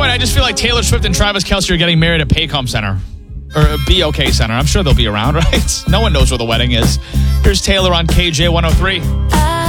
point, I just feel like Taylor Swift and Travis Kelce are getting married at Paycom Center. Or BOK Center. I'm sure they'll be around, right? No one knows where the wedding is. Here's Taylor on KJ 103.